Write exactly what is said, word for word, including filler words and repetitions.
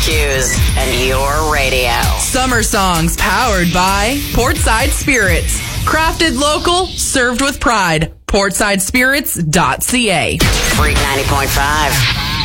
barbecues, and your radio. Summer songs powered by Portside Spirits. Crafted local, served with pride. portside spirits dot c a. Freak ninety point five.